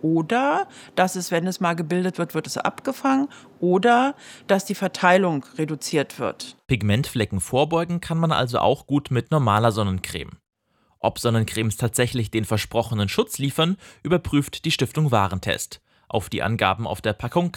Oder dass es, wenn es mal gebildet wird, wird es abgefangen. Oder dass die Verteilung reduziert wird. Pigmentflecken vorbeugen kann man also auch gut mit normaler Sonnencreme. Ob Sonnencremes tatsächlich den versprochenen Schutz liefern, überprüft die Stiftung Warentest. Auf die Angaben auf der Packung